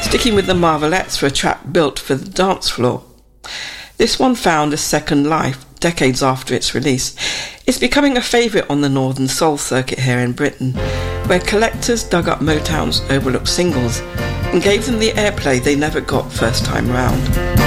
Sticking with the Marvelettes for a track built for the dance floor. This one found a second life decades after its release. It's becoming a favourite on the Northern Soul circuit here in Britain, where collectors dug up Motown's overlooked singles and gave them the airplay they never got first time round.